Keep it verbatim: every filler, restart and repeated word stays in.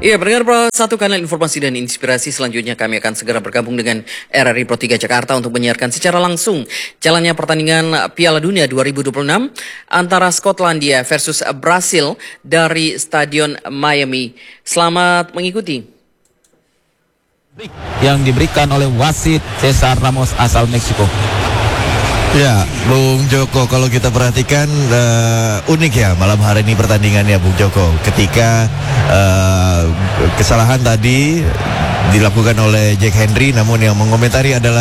Iya, pendengar satu kanal informasi dan inspirasi. Selanjutnya kami akan segera bergabung dengan R R I Pro tiga Jakarta untuk menyiarkan secara langsung jalannya pertandingan Piala Dunia dua ribu dua puluh enam antara Skotlandia versus Brasil dari Stadion Miami. Selamat mengikuti. Yang diberikan oleh wasit Cesar Ramos asal Meksiko. Ya, Bung Joko, kalau kita perhatikan uh, unik ya malam hari ini pertandingannya, Bung Joko. Ketika uh, kesalahan tadi dilakukan oleh Jack Henry, namun yang mengomentari adalah